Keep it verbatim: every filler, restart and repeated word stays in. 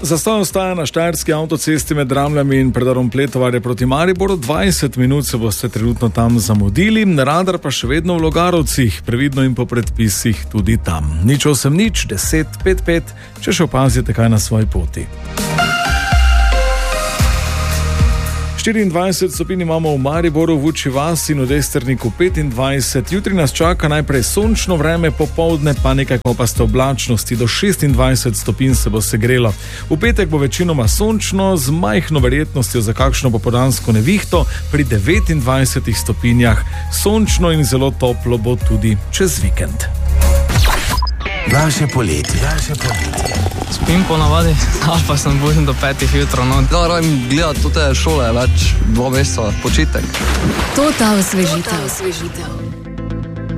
Zastoj ostaja na štajerski avtocesti med Dramljami in predorom Pletovarje proti Mariboru. dvajset minut se boste trenutno tam zamudili, radar pa še vedno v Logarovcih, previdno in po predpisih tudi tam. Nič osem nič, deset pet pet, če še opazite kaj na svoji poti. štiriindvajset stopinj imamo v Mariboru, v Vučji vasi in v Desterniku petindvajset. Jutri nas čaka najprej sončno vreme, popoldne pa nekaj kopaste oblačnosti, do šestindvajset stopinj se bo segrelo. V petek bo večinoma sončno, z majhno verjetnostjo za kakšno popoldansko nevihto, pri devetindvajsetih stopinjah. Sončno in zelo toplo bo tudi čez vikend. Naše poletje. Naše poletje. Spim po navadi, ali pa sem budim do petih jutro. No. Da, radim gledati tute šole, več dva meseca, počitek. To ta osvežitev.